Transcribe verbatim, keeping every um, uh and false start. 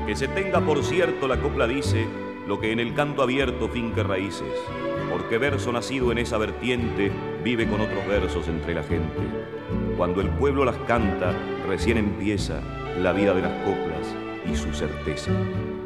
Que se tenga por cierto, la copla dice, lo que en el canto abierto finque raíces, porque verso nacido en esa vertiente vive con otros versos entre la gente. Cuando el pueblo las canta, recién empieza la vida de las coplas y su certeza.